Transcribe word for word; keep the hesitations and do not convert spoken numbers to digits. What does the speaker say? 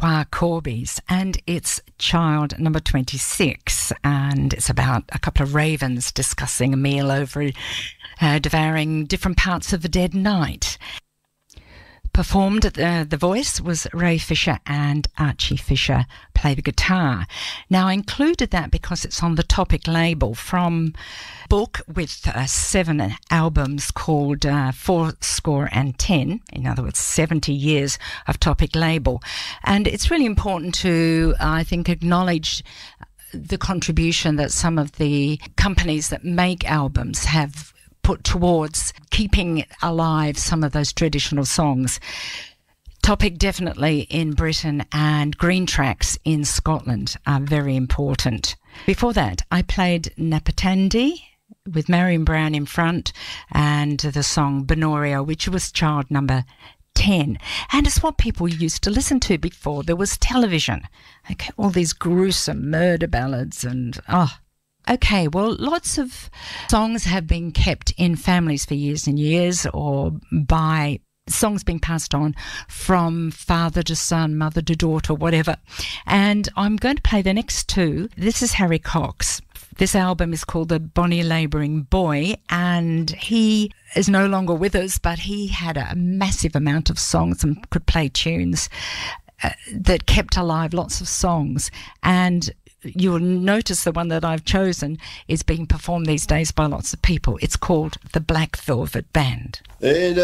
Francois Corbis, and it's child number twenty-six, and it's about a couple of ravens discussing a meal over uh, devouring different parts of a dead night. Performed at the, the voice was Ray Fisher, and Archie Fisher play the guitar. Now, I included that because it's on the Topic label from a book with uh, seven albums called uh, Four Score and Ten, in other words, seventy years of Topic label. And it's really important to, I think, acknowledge the contribution that some of the companies that make albums have put towards keeping alive some of those traditional songs. Topic definitely in Britain, and Green Tracks in Scotland are very important. Before that, I played Napatandi with Marion Brown in front, and the song Bonoria, which was child number ten. And it's what people used to listen to before there was television. Okay, all these gruesome murder ballads and, oh, okay, well, lots of songs have been kept in families for years and years, or by songs being passed on from father to son, mother to daughter, whatever. And I'm going to play the next two. This is Harry Cox. This album is called The Bonnie Labouring Boy, and he is no longer with us, but he had a massive amount of songs and could play tunes uh, that kept alive lots of songs. And you'll notice the one that I've chosen is being performed these days by lots of people. It's called the Black Velvet Band. And